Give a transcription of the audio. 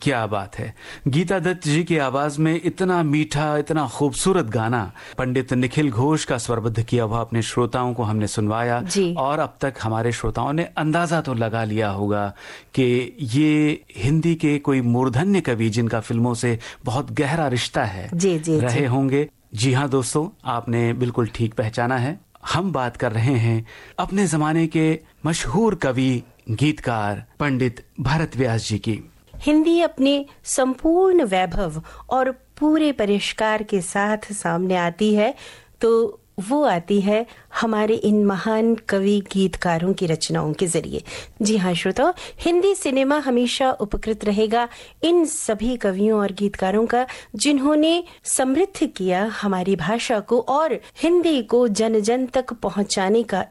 क्या बात है। गीता दत्त जी की आवाज में इतना मीठा, इतना खूबसूरत गाना पंडित निखिल घोष का स्वरबद्ध किया हुआ अपने श्रोताओं को हमने सुनवाया। और अब तक हमारे श्रोताओं ने अंदाजा तो लगा लिया होगा कि ये हिंदी के कोई मूर्धन्य कवि जिनका फिल्मों से बहुत गहरा रिश्ता है रहे होंगे। जी हाँ दोस्तों, आपने बिल्कुल ठीक पहचाना है। हम बात कर रहे हैं अपने जमाने के मशहूर कवि गीतकार पंडित भरत व्यास जी की। हिंदी अपने संपूर्ण वैभव और पूरे परिष्कार के साथ सामने आती है तो वो आती है हमारे इन महान कवि गीतकारों की रचनाओं के जरिए। जी हाँ श्रोताओ, हिंदी सिनेमा हमेशा उपकृत रहेगा इन सभी कवियों और गीतकारों का जिन्होंने समृद्ध किया हमारी भाषा को और हिंदी को जन जन तक पहुंचाने का